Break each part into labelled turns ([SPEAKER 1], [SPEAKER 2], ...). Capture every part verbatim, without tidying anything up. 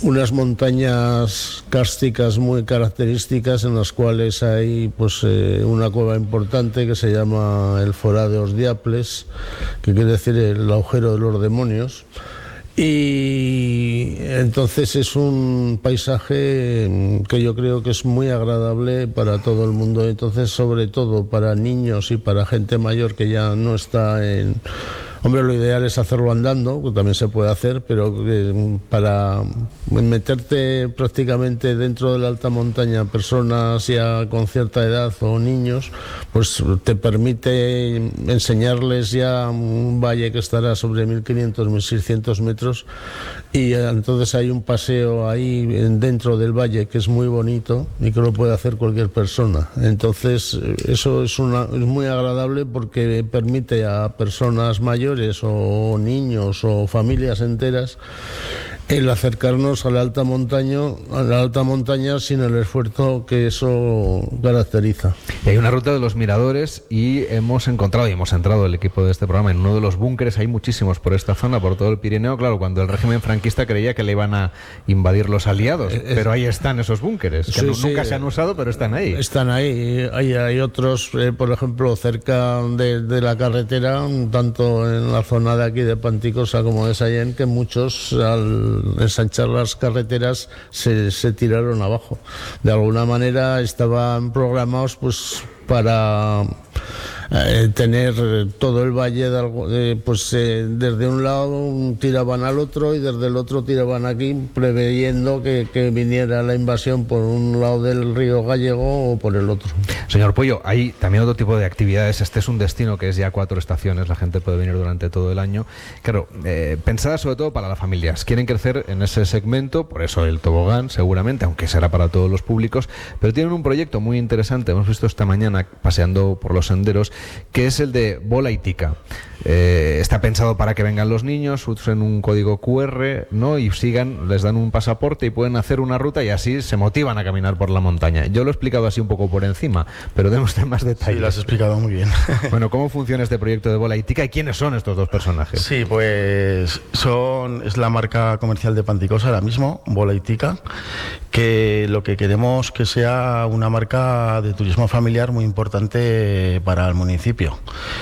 [SPEAKER 1] unas montañas kársticas muy características en las cuales hay pues eh, una cueva importante que se llama el Forá de los Diaples, que quiere decir el agujero de los demonios. Y entonces es un paisaje que yo creo que es muy agradable para todo el mundo, entonces sobre todo para niños y para gente mayor que ya no está en... Hombre, lo ideal es hacerlo andando, que también se puede hacer, pero eh, para meterte prácticamente dentro de la alta montaña personas ya con cierta edad o niños, pues te permite enseñarles ya un valle que estará sobre mil quinientos, mil seiscientos metros, y entonces hay un paseo ahí dentro del valle que es muy bonito y que lo puede hacer cualquier persona. Entonces eso es, una, es muy agradable porque permite a personas mayores o niños o familias enteras el acercarnos a la alta montaña, a la alta montaña sin el esfuerzo que eso caracteriza.
[SPEAKER 2] Y hay una ruta de los miradores y hemos encontrado y hemos entrado el equipo de este programa en uno de los búnkeres. Hay muchísimos por esta zona, por todo el Pirineo. Claro, cuando el régimen franquista creía que le iban a invadir los aliados, eh, pero ahí están esos búnkeres que
[SPEAKER 1] sí,
[SPEAKER 2] no,
[SPEAKER 1] sí,
[SPEAKER 2] nunca se han usado, pero están ahí.
[SPEAKER 1] Están ahí. Hay, hay otros, eh, por ejemplo, cerca de, de la carretera, tanto en la zona de aquí de Panticosa como de Sallent, que muchos al ensanchar las carreteras se, se tiraron abajo. De alguna manera estaban programados pues para eh, tener todo el valle de algo, eh, pues eh, desde un lado tiraban al otro y desde el otro tiraban aquí, preveyendo que, que viniera la invasión por un lado del río Gallego o por el otro.
[SPEAKER 2] Señor Pueyo, hay también otro tipo de actividades. Este es un destino que es ya cuatro estaciones, la gente puede venir durante todo el año. Claro, eh, pensada sobre todo para las familias. Quieren crecer en ese segmento, por eso el tobogán seguramente, aunque será para todos los públicos, pero tienen un proyecto muy interesante, hemos visto esta mañana paseando por los senderos, que es el de bola y tica. Eh, está pensado para que vengan los niños, usen un código cu erre, ¿no? Y sigan, les dan un pasaporte y pueden hacer una ruta y así se motivan a caminar por la montaña. Yo lo he explicado así un poco por encima, pero demos más detalles.
[SPEAKER 3] Sí, lo has explicado muy bien.
[SPEAKER 2] Bueno, ¿cómo funciona este proyecto de bola y tica y quiénes son estos dos personajes?
[SPEAKER 3] Sí, pues son es la marca comercial de Panticosa ahora mismo, Bola y Tica, que lo que queremos que sea una marca de turismo familiar muy importante para el municipio.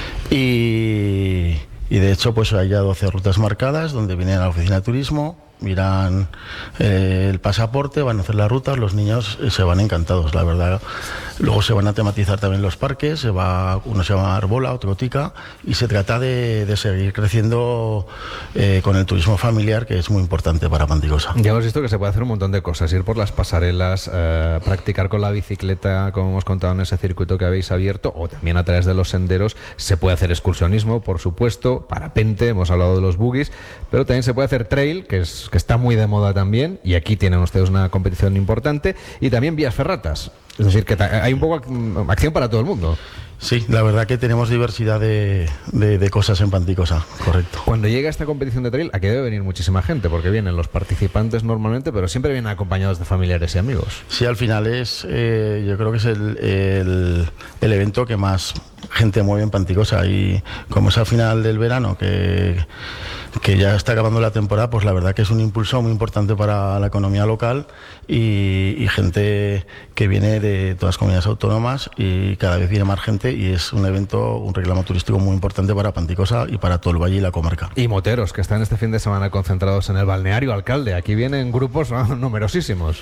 [SPEAKER 3] Y, y de hecho pues hay ya doce rutas marcadas donde vienen a la oficina de turismo, miran eh, el pasaporte, van a hacer las rutas, los niños eh, se van encantados, la verdad. Luego se van a tematizar también los parques, se va, uno se llama Bola, otro Tica, y se trata de, de seguir creciendo eh, con el turismo familiar, que es muy importante para Panticosa.
[SPEAKER 2] Ya hemos visto que se puede hacer un montón de cosas, ir por las pasarelas, eh, practicar con la bicicleta, como hemos contado en ese circuito que habéis abierto, o también a través de los senderos. Se puede hacer excursionismo, por supuesto, parapente, hemos hablado de los buggies, pero también se puede hacer trail, que es que está muy de moda también, y aquí tienen ustedes una competición importante, y también vías ferratas. Es decir, que hay un poco acción para todo el mundo.
[SPEAKER 3] Sí, la verdad que tenemos diversidad de, de, de cosas en Panticosa, correcto.
[SPEAKER 2] Cuando llega esta competición de trail, aquí debe venir muchísima gente, porque vienen los participantes normalmente, pero siempre vienen acompañados de familiares y amigos.
[SPEAKER 3] Sí, al final es, eh, yo creo que es el, el, el evento que más gente mueve en Panticosa, y como es al final del verano, que, que ya está acabando la temporada, pues la verdad que es un impulso muy importante para la economía local y, y gente que viene de todas las comunidades autónomas, y cada vez viene más gente, y es un evento, un reclamo turístico muy importante para Panticosa y para todo el valle y la comarca.
[SPEAKER 2] Y moteros, que están este fin de semana concentrados en el balneario Alcalde. Aquí vienen grupos, ¿no?, numerosísimos.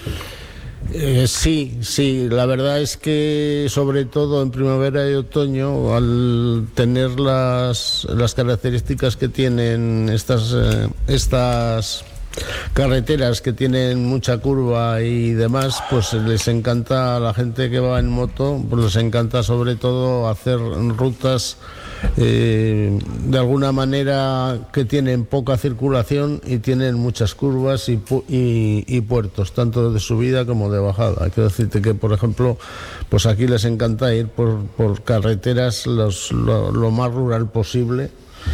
[SPEAKER 1] Eh, sí, sí, la verdad es que sobre todo en primavera y otoño, al tener las, las características que tienen estas, eh, estas carreteras, que tienen mucha curva y demás, pues les encanta a la gente que va en moto, pues les encanta sobre todo hacer rutas eh, de alguna manera que tienen poca circulación y tienen muchas curvas y, pu- y, y puertos, tanto de subida como de bajada. Quiero decirte que, por ejemplo, pues aquí les encanta ir por, por carreteras los, lo, lo más rural posible,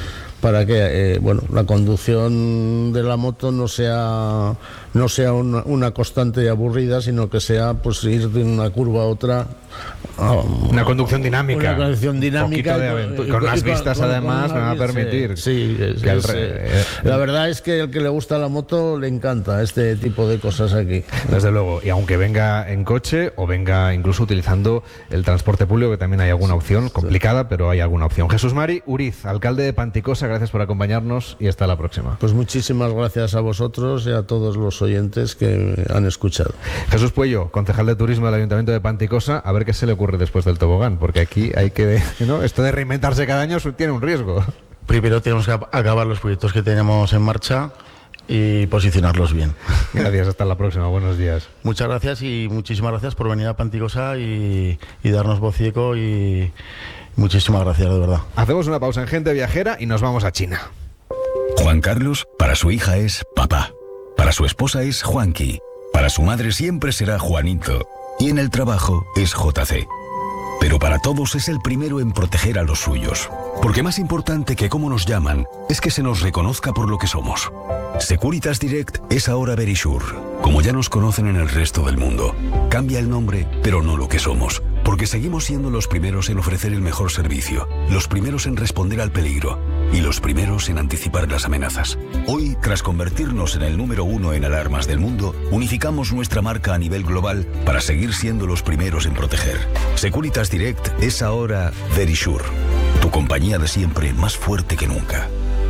[SPEAKER 1] para que eh, bueno, la conducción de la moto no sea no sea una, una constante y aburrida, sino que sea pues ir de una curva a otra.
[SPEAKER 2] Um, una conducción dinámica.
[SPEAKER 1] Una conducción dinámica.
[SPEAKER 2] De con, con unas vistas con, además con me va a permitir.
[SPEAKER 1] Sí, es,
[SPEAKER 2] que
[SPEAKER 1] es, eh, la verdad es que el que le gusta la moto le encanta este tipo de cosas aquí.
[SPEAKER 2] Desde luego, y aunque venga en coche o venga incluso utilizando el transporte público, que también hay alguna opción, complicada, pero hay alguna opción. Jesús Mari Uriz, alcalde de Panticosa, gracias por acompañarnos y hasta la próxima.
[SPEAKER 1] Pues muchísimas gracias a vosotros y a todos los oyentes que han escuchado.
[SPEAKER 2] Jesús Puello, concejal de turismo del Ayuntamiento de Panticosa, a ver qué se le ocurre después del tobogán, porque aquí hay que, ¿no? Esto de reinventarse cada año tiene un riesgo.
[SPEAKER 3] Primero tenemos que acabar los proyectos que tenemos en marcha y posicionarlos bien.
[SPEAKER 2] Gracias, hasta la próxima, buenos días.
[SPEAKER 3] Muchas gracias y muchísimas gracias por venir a Panticosa y, y darnos voz y eco, y muchísimas gracias, de verdad.
[SPEAKER 2] Hacemos una pausa en Gente Viajera y nos vamos a China.
[SPEAKER 4] Juan Carlos, para su hija es papá. Para su esposa es Juanqui. Para su madre siempre será Juanito. Y en el trabajo es J C. Pero para todos es el primero en proteger a los suyos. Porque más importante que cómo nos llaman es que se nos reconozca por lo que somos. Securitas Direct es ahora Verisure, como ya nos conocen en el resto del mundo. Cambia el nombre, pero no lo que somos. Porque seguimos siendo los primeros en ofrecer el mejor servicio, los primeros en responder al peligro y los primeros en anticipar las amenazas. Hoy, tras convertirnos en el número uno en alarmas del mundo, unificamos nuestra marca a nivel global para seguir siendo los primeros en proteger. Securitas Direct es ahora Verisure, tu compañía de siempre más fuerte que nunca.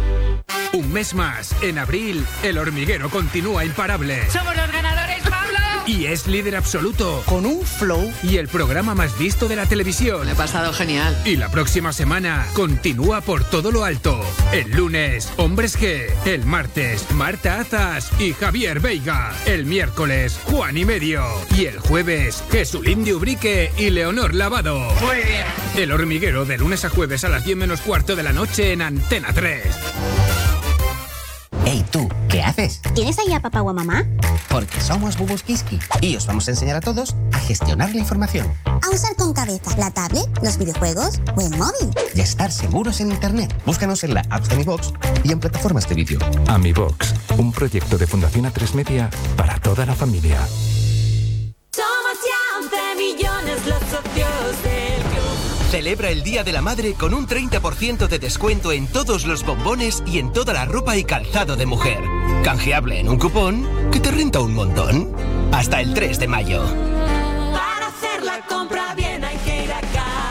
[SPEAKER 5] Un mes más, en abril, El Hormiguero continúa imparable.
[SPEAKER 6] ¡Somos los ganadores, Pablo!
[SPEAKER 5] Y es líder absoluto.
[SPEAKER 6] Con un flow.
[SPEAKER 5] Y el programa más visto de la televisión.
[SPEAKER 6] Me he pasado genial.
[SPEAKER 5] Y la próxima semana, continúa por todo lo alto. El lunes, Hombres G. El martes, Marta Azas y Javier Veiga. El miércoles, Juan y Medio. Y el jueves, Jesulín de Ubrique y Leonor Lavado.
[SPEAKER 6] Muy bien.
[SPEAKER 5] El Hormiguero, de lunes a jueves a las diez menos cuarto de la noche en Antena tres.
[SPEAKER 7] Hey, tú, ¿qué haces?
[SPEAKER 8] ¿Tienes ahí a papá o a mamá?
[SPEAKER 7] Porque somos Bubus Kiski y os vamos a enseñar a todos a gestionar la información.
[SPEAKER 8] A usar con cabeza la tablet, los videojuegos o el móvil.
[SPEAKER 7] Y a estar seguros en Internet. Búscanos en la app de Mi Box y en plataformas de vídeo.
[SPEAKER 9] AmiBox, un proyecto de Fundación A tres Media para toda la familia.
[SPEAKER 10] Somos ya once millones los socios del club.
[SPEAKER 11] Celebra el Día de la Madre con un treinta por ciento de descuento en todos los bombones y en toda la ropa y calzado de mujer. Canjeable en un cupón que te renta un montón. Hasta el tres de mayo.
[SPEAKER 10] Para hacer la compra bien hay que ir a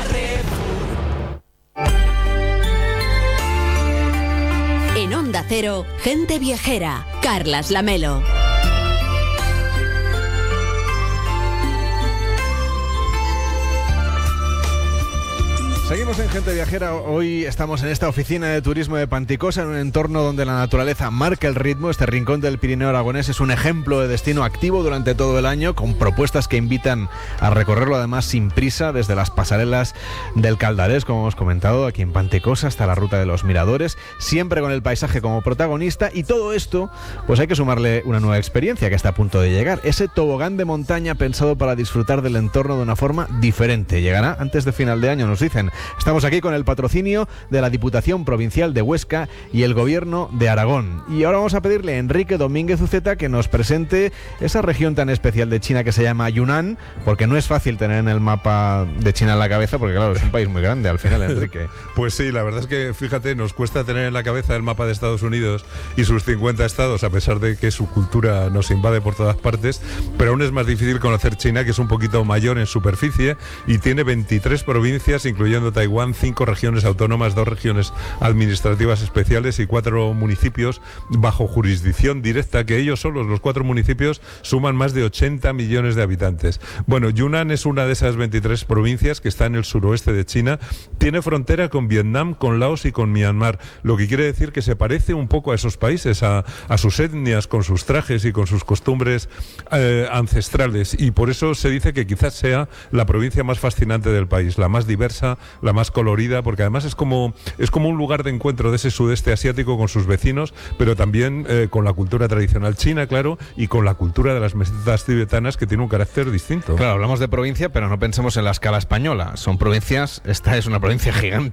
[SPEAKER 10] Carrefour.
[SPEAKER 12] En Onda Cero, Gente Viajera, Carlas Lamelo.
[SPEAKER 2] Seguimos en Gente Viajera. Hoy estamos en esta oficina de turismo de Panticosa, en un entorno donde la naturaleza marca el ritmo. Este rincón del Pirineo aragonés es un ejemplo de destino activo durante todo el año, con propuestas que invitan a recorrerlo además sin prisa, desde las pasarelas del Caldarés, como hemos comentado, aquí en Panticosa, hasta la ruta de los Miradores, siempre con el paisaje como protagonista. Y todo esto, pues hay que sumarle una nueva experiencia que está a punto de llegar, ese tobogán de montaña pensado para disfrutar del entorno de una forma diferente. Llegará antes de final de año, nos dicen. Estamos aquí con el patrocinio de la Diputación Provincial de Huesca y el Gobierno de Aragón. Y ahora vamos a pedirle a Enrique Domínguez Uceta que nos presente esa región tan especial de China que se llama Yunnan, porque no es fácil tener en el mapa de China en la cabeza, porque claro, es un país muy grande al final, Enrique.
[SPEAKER 13] Pues sí, la verdad es que, fíjate, nos cuesta tener en la cabeza el mapa de Estados Unidos y sus cincuenta estados, a pesar de que su cultura nos invade por todas partes, pero aún es más difícil conocer China, que es un poquito mayor en superficie y tiene veintitrés provincias, incluyendo Taiwán, cinco regiones autónomas, dos regiones administrativas especiales y cuatro municipios bajo jurisdicción directa, que ellos solos, los cuatro municipios, suman más de ochenta millones de habitantes. Bueno, Yunnan es una de esas veintitrés provincias que está en el suroeste de China, tiene frontera con Vietnam, con Laos y con Myanmar, lo que quiere decir que se parece un poco a esos países, a, a sus etnias, con sus trajes y con sus costumbres eh, ancestrales, y por eso se dice que quizás sea la provincia más fascinante del país, la más diversa, la más colorida, porque además es como, es como un lugar de encuentro de ese sudeste asiático con sus vecinos, pero también eh, con la cultura tradicional china, claro, y con la cultura de las mesetas tibetanas, que tiene un carácter distinto.
[SPEAKER 2] Claro, hablamos de provincia, pero no pensemos en la escala española. Son provincias, esta es una provincia gigante.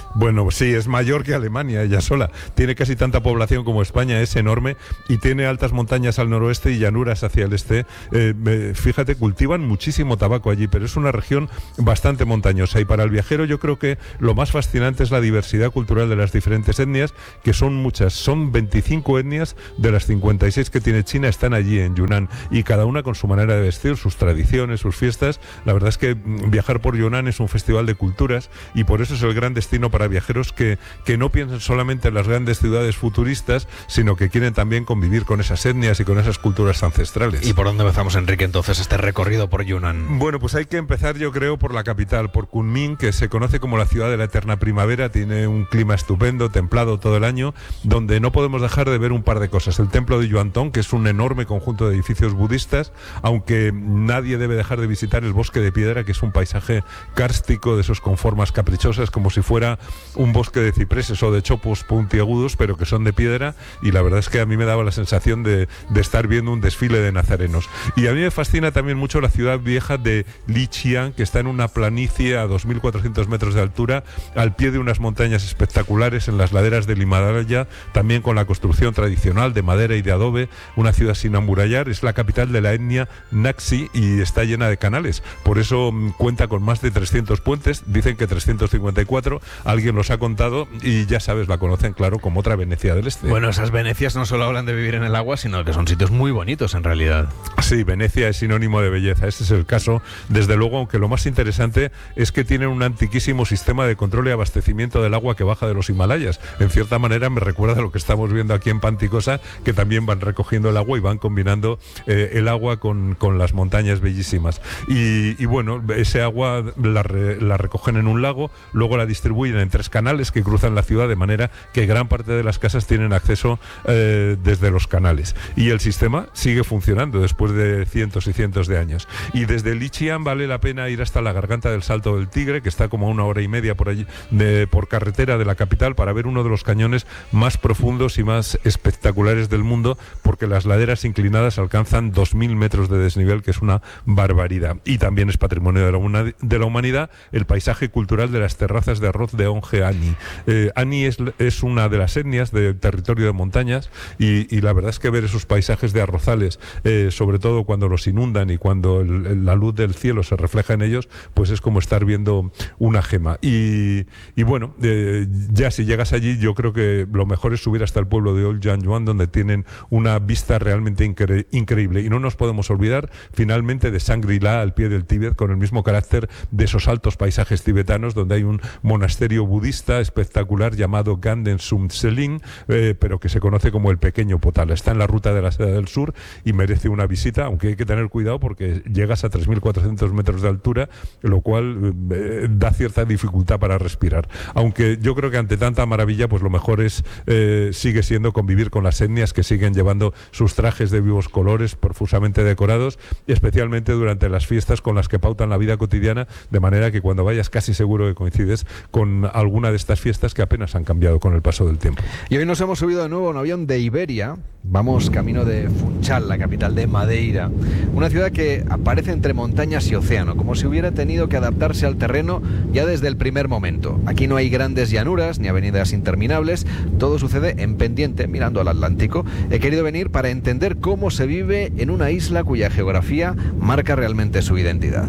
[SPEAKER 13] Bueno, sí, es mayor que Alemania ella sola. Tiene casi tanta población como España, es enorme y tiene altas montañas al noroeste y llanuras hacia el este. Eh, fíjate, cultivan muchísimo tabaco allí, pero es una región bastante montañosa y para el viajero yo creo que lo más fascinante es la diversidad cultural de las diferentes etnias, que son muchas. Son veinticinco etnias de las cincuenta y seis que tiene China, están allí en Yunnan y cada una con su manera de vestir, sus tradiciones, sus fiestas. La verdad es que viajar por Yunnan es un festival de culturas y por eso es el gran destino para viajeros que, que no piensan solamente en las grandes ciudades futuristas, sino que quieren también convivir con esas etnias y con esas culturas ancestrales.
[SPEAKER 2] ¿Y por dónde empezamos, Enrique, entonces este recorrido por Yunnan?
[SPEAKER 13] Bueno, pues hay que empezar, yo creo, por la capital, por Kunming, que se conoce como la ciudad de la eterna primavera. Tiene un clima estupendo, templado todo el año, donde no podemos dejar de ver un par de cosas. El templo de Yuantong, que es un enorme conjunto de edificios budistas, aunque nadie debe dejar de visitar el bosque de piedra, que es un paisaje kárstico de esos con formas caprichosas, como si fuera un bosque de cipreses o de chopos puntiagudos, pero que son de piedra, y la verdad es que a mí me daba la sensación de, de estar viendo un desfile de nazarenos. Y a mí me fascina también mucho la ciudad vieja de Lijiang, que está en una planicie a dos mil cuatrocientos metros de altura, al pie de unas montañas espectaculares en las laderas del Himalaya, también con la construcción tradicional de madera y de adobe, una ciudad sin amurallar. Es la capital de la etnia Naxi y está llena de canales, por eso mm, cuenta con más de trescientos puentes, dicen que trescientos cincuenta y cuatro, alguien los ha contado y ya sabes, la conocen, claro, como otra Venecia del Este.
[SPEAKER 2] Bueno, esas Venecias no solo hablan de vivir en el agua, sino que son sitios muy bonitos en realidad.
[SPEAKER 13] Sí, Venecia es sinónimo de belleza, este es el caso, desde luego, aunque lo más interesante es que tienen un antiquísimo sistema de control y abastecimiento del agua que baja de los Himalayas. En cierta manera me recuerda a lo que estamos viendo aquí en Panticosa, que también van recogiendo el agua y van combinando eh, el agua con, con las montañas bellísimas. Y, y bueno, ese agua la, re, la recogen en un lago, luego la distribuyen en tres canales que cruzan la ciudad, de manera que gran parte de las casas tienen acceso eh, desde los canales. Y el sistema sigue funcionando después de cientos y cientos de años. Y desde Lijiang vale la pena ir hasta la garganta del Salto del Tigre, que está como a una hora y media por allí, de, por carretera de la capital, para ver uno de los cañones más profundos y más espectaculares del mundo, porque las laderas inclinadas alcanzan dos mil metros de desnivel, que es una barbaridad. Y también es patrimonio de la, una, de la humanidad el paisaje cultural de las terrazas de arroz de Onge Ani. Eh, Ani es, es una de las etnias del territorio de montañas y, y la verdad es que ver esos paisajes de arrozales, eh, sobre todo cuando los inundan y cuando el, el, la luz del cielo se refleja en ellos, pues es como estar viendo una gema. Y, y bueno, eh, ya si llegas allí, yo creo que lo mejor es subir hasta el pueblo de Old Yangyuan, donde tienen una vista realmente incre increíble. Y no nos podemos olvidar finalmente de Shangri-La al pie del Tíbet, con el mismo carácter de esos altos paisajes tibetanos, donde hay un monasterio budista espectacular llamado Ganden Sumtselin, eh, pero que se conoce como el Pequeño Potala. Está en la ruta de la Seda del Sur y merece una visita, aunque hay que tener cuidado porque llegas a tres mil cuatrocientos metros de altura, lo cual eh, da cierta dificultad para respirar. Aunque yo creo que ante tanta maravilla, pues lo mejor es eh, sigue siendo convivir con las etnias que siguen llevando sus trajes de vivos colores profusamente decorados, especialmente durante las fiestas con las que pautan la vida cotidiana, de manera que cuando vayas casi seguro que coincides con alguna de estas fiestas que apenas han cambiado con el paso del tiempo.
[SPEAKER 2] Y hoy nos hemos subido de nuevo a un avión de Iberia. Vamos camino de Funchal, la capital de Madeira, una ciudad que aparece entre montañas y océano, como si hubiera tenido que adaptarse al terreno ya desde el primer momento. Aquí no hay grandes llanuras ni avenidas interminables, todo sucede en pendiente, mirando al Atlántico. He querido venir para entender cómo se vive en una isla cuya geografía marca realmente su identidad.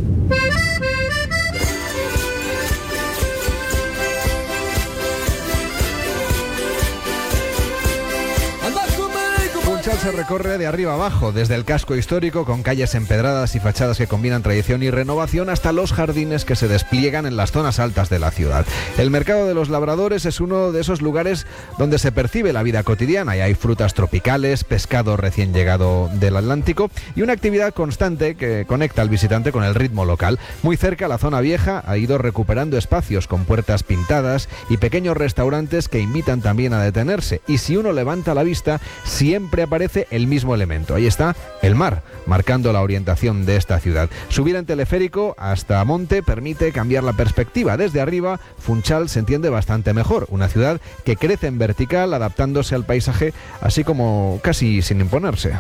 [SPEAKER 2] Funchal se recorre de arriba abajo, desde el casco histórico con calles empedradas y fachadas que combinan tradición y renovación, hasta los jardines que se despliegan en las zonas altas de la ciudad. El mercado de los labradores es uno de esos lugares donde se percibe la vida cotidiana y hay frutas tropicales, pescado recién llegado del Atlántico y una actividad constante que conecta al visitante con el ritmo local. Muy cerca, la zona vieja ha ido recuperando espacios con puertas pintadas y pequeños restaurantes que invitan también a detenerse, y si uno levanta la vista siempre aparece el mismo elemento. Ahí está el mar, marcando la orientación de esta ciudad. Subir en teleférico hasta Monte permite cambiar la perspectiva. Desde arriba, Funchal se entiende bastante mejor. Una ciudad que crece en vertical, adaptándose al paisaje, así como casi sin imponerse.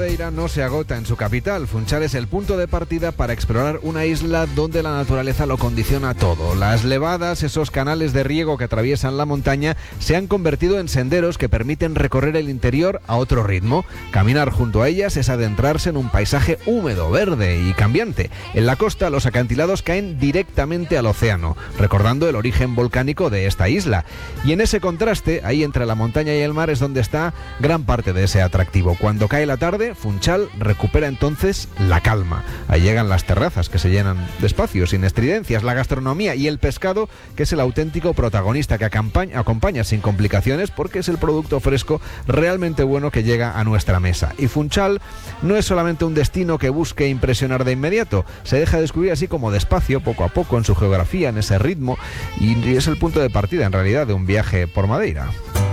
[SPEAKER 2] Madeira no se agota en su capital. Funchal es el punto de partida para explorar una isla donde la naturaleza lo condiciona todo. Las levadas, esos canales de riego que atraviesan la montaña, se han convertido en senderos que permiten recorrer el interior a otro ritmo. Caminar junto a ellas es adentrarse en un paisaje húmedo, verde y cambiante. En la costa, los acantilados caen directamente al océano, recordando el origen volcánico de esta isla. Y en ese contraste, ahí entre la montaña y el mar, es donde está gran parte de ese atractivo. Cuando cae la tarde, Funchal recupera entonces la calma. Ahí llegan las terrazas que se llenan de espacio, sin estridencias, la gastronomía y el pescado, que es el auténtico protagonista que acompaña, acompaña sin complicaciones, porque es el producto fresco realmente bueno que llega a nuestra mesa. Y Funchal no es solamente un destino que busque impresionar de inmediato, se deja descubrir así como despacio, poco a poco, en su geografía, en ese ritmo, y es el punto de partida en realidad de un viaje por Madeira.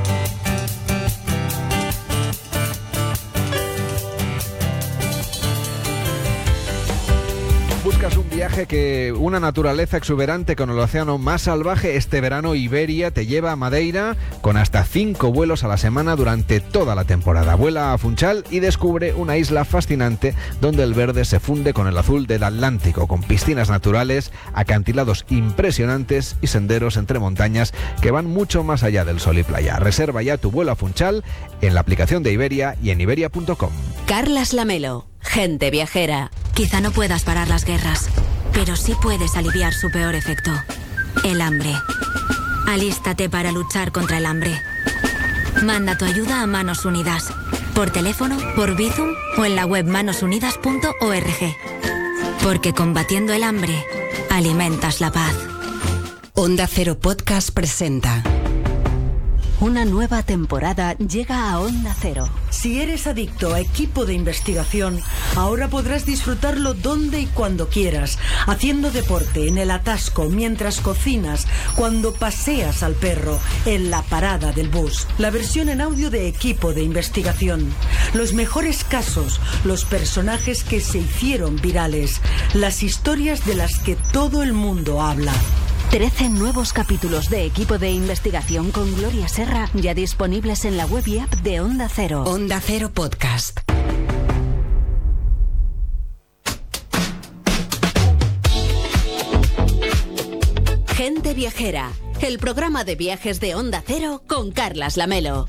[SPEAKER 2] Buscas un viaje que una naturaleza exuberante con el océano más salvaje. Este verano Iberia te lleva a Madeira con hasta cinco vuelos a la semana durante toda la temporada. Vuela a Funchal y descubre una isla fascinante donde el verde se funde con el azul del Atlántico, con piscinas naturales, acantilados impresionantes y senderos entre montañas que van mucho más allá del sol y playa. Reserva ya tu vuelo a Funchal en la aplicación de Iberia y en iberia punto com.
[SPEAKER 12] Carlas Lamelo, Gente Viajera.
[SPEAKER 14] Quizá no puedas parar las guerras, pero sí puedes aliviar su peor efecto, el hambre. Alístate para luchar contra el hambre. Manda tu ayuda a Manos Unidas, por teléfono, por Bizum o en la web manos unidas punto org. Porque combatiendo el hambre, alimentas la paz.
[SPEAKER 15] Onda Cero Podcast presenta.
[SPEAKER 12] Una nueva temporada llega a Onda Cero.
[SPEAKER 16] Si eres adicto a equipo de investigación, ahora podrás disfrutarlo donde y cuando quieras, haciendo deporte, en el atasco, mientras cocinas, cuando paseas al perro, en la parada del bus. La versión en audio de Equipo de Investigación. Los mejores casos, los personajes que se hicieron virales, las historias de las que todo el mundo habla.
[SPEAKER 12] trece nuevos capítulos de Equipo de Investigación con Gloria Serra ya disponibles en la web y app de Onda Cero.
[SPEAKER 15] Onda Cero Podcast.
[SPEAKER 12] Gente Viajera, el programa de viajes de Onda Cero con Carlas Lamelo.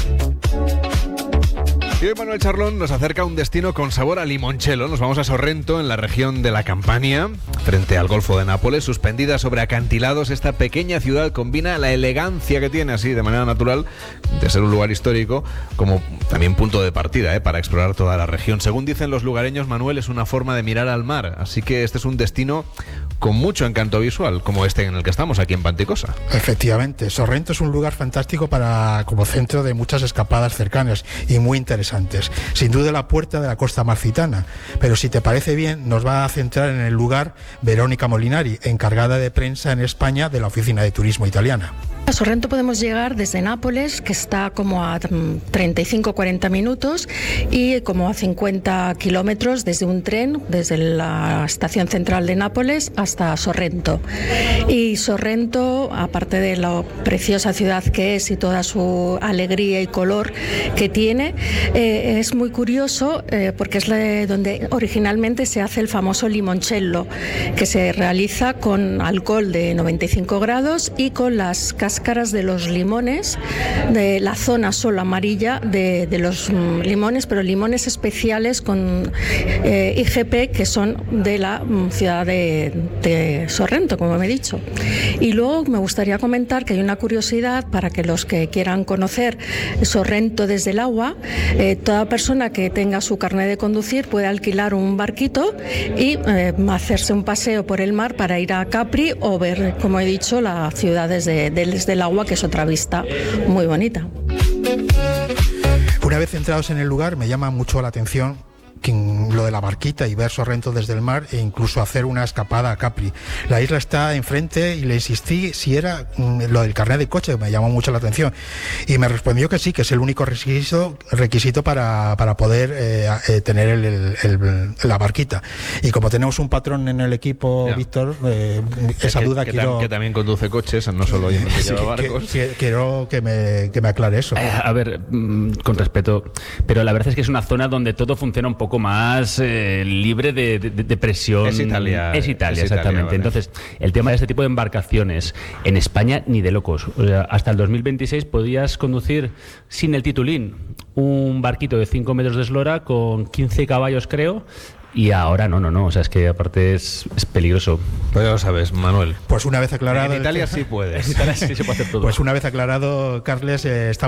[SPEAKER 2] Y hoy Manuel Charlón nos acerca a un destino con sabor a limoncello. Nos vamos a Sorrento, en la región de la Campania, frente al Golfo de Nápoles. Suspendida sobre acantilados, esta pequeña ciudad combina la elegancia que tiene así de manera natural de ser un lugar histórico como también punto de partida ¿eh? para explorar toda la región. Según dicen los lugareños, Manuel, es una forma de mirar al mar. Así que este es un destino con mucho encanto visual, como este en el que estamos aquí en Panticosa.
[SPEAKER 17] Efectivamente, Sorrento es un lugar fantástico para como centro de muchas escapadas cercanas y muy interesantes. Sin duda la puerta de la costa amalfitana, pero si te parece bien, nos va a centrar en el lugar Verónica Molinari, encargada de prensa en España de la Oficina de Turismo Italiana.
[SPEAKER 18] A Sorrento podemos llegar desde Nápoles, que está como a treinta y cinco a cuarenta minutos, y como a cincuenta kilómetros desde un tren, desde la estación central de Nápoles hasta Sorrento. Y Sorrento, aparte de la preciosa ciudad que es y toda su alegría y color que tiene, eh, es muy curioso eh, porque es la, donde originalmente se hace el famoso limoncello, que se realiza con alcohol de noventa y cinco grados y con las cáscaras de los limones, de la zona solo amarilla de, de los mm, limones, pero limones especiales con eh, I G P que son de la mm, ciudad de, de Sorrento, como me he dicho. Y luego me gustaría comentar que hay una curiosidad para que los que quieran conocer Sorrento desde el agua, eh, toda persona que tenga su carnet de conducir puede alquilar un barquito y eh, hacerse un paseo por el mar para ir a Capri o ver, como he dicho, la ciudad desde, desde el agua, que es otra vista muy bonita.
[SPEAKER 17] Una vez entrados en el lugar, me llama mucho la atención lo de la barquita y ver Sorrento desde el mar e incluso hacer una escapada a Capri. La isla está enfrente y le insistí si era mm, lo del carnet de coche, que me llamó mucho la atención, y me respondió que sí, que es el único requisito, requisito para, para poder eh, eh, tener el, el, el, la barquita. Y como tenemos un patrón en el equipo, yeah. Víctor, eh, esa
[SPEAKER 2] que,
[SPEAKER 17] duda
[SPEAKER 2] que,
[SPEAKER 17] quiero...
[SPEAKER 2] que también conduce coches, no solo yo que
[SPEAKER 17] sí,
[SPEAKER 2] lleva barcos.
[SPEAKER 17] Que, que, quiero que me, que me aclare eso.
[SPEAKER 19] Eh, a ver, mmm, con respeto, pero la verdad es que es una zona donde todo funciona un poco más eh, libre de, de, de presión.
[SPEAKER 2] Es Italia.
[SPEAKER 19] Es Italia,
[SPEAKER 2] es
[SPEAKER 19] exactamente.
[SPEAKER 2] Italia, vale.
[SPEAKER 19] Entonces, el tema de este tipo de embarcaciones en España ni de locos. O sea, hasta el dos mil veintiséis podías conducir sin el titulín un barquito de cinco metros de eslora con quince caballos, creo. Y ahora no, no, no, o sea, es que aparte es, es peligroso.
[SPEAKER 2] Pues ya lo sabes, Manuel.
[SPEAKER 17] Pues una vez aclarado...
[SPEAKER 2] En Italia sí puedes.
[SPEAKER 19] En Italia sí se puede hacer todo.
[SPEAKER 17] Pues una vez aclarado, Carles, eh, está